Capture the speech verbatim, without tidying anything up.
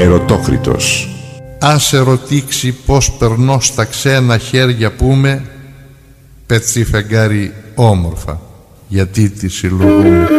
Ερωτόκριτος. Αν σε ρωτήξει πως περνώ στα ξένα χέρια που με, πετσί φεγγάρι όμορφα, γιατί τη συλλογούμε.